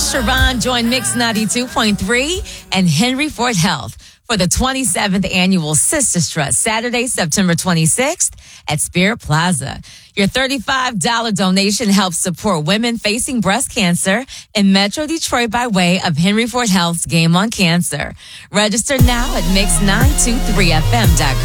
Sharon. Join Mix 92.3 and Henry Ford Health for the 27th annual Sister Strut, Saturday, September 26th at Spirit Plaza. Your $35 donation helps support women facing breast cancer in Metro Detroit by way of Henry Ford Health's Game on Cancer. Register now at mix923fm.com.